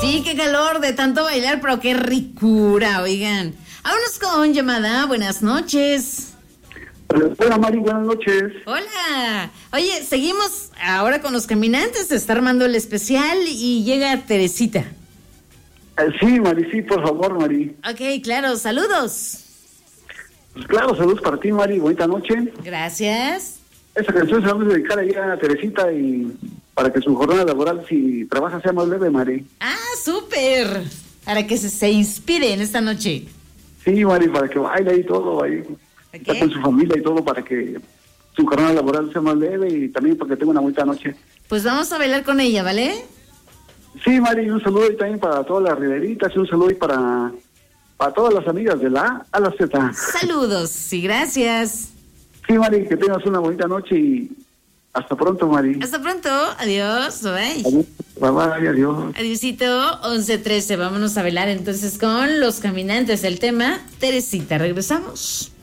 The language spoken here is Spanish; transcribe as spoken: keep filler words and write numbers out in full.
Sí, qué calor de tanto bailar, pero qué ricura, oigan. Vámonos con llamada, buenas noches. Hola Mari, buenas noches. Hola. Oye, seguimos ahora con los caminantes, se está armando el especial y llega Teresita. Eh, sí, Mari, sí, por favor, Mari. Ok, claro, saludos. Pues claro, saludos para ti, Mari, bonita noche. Gracias. Esta canción se va a dedicar ahí a Teresita y para que su jornada laboral, si trabaja, sea más leve, Mari. Ah, súper. Para que se, se inspire en esta noche. Sí, Mari, para que baile y todo, ahí Okay. está con su familia y todo, para que su jornada laboral sea más leve y también para que tenga una bonita noche. Pues vamos a bailar con ella, ¿vale? Sí, Mari, un saludo y también para todas las riveritas y un saludo y para, para todas las amigas de la A a la Z. Saludos y gracias. Sí, Mari, que tengas una bonita noche y hasta pronto, Mari. Hasta pronto. Adiós. Bye. Adiós. Bye, bye, adiós. Adiósito. once trece. Vámonos a bailar entonces con los caminantes. El tema, Teresita. Regresamos.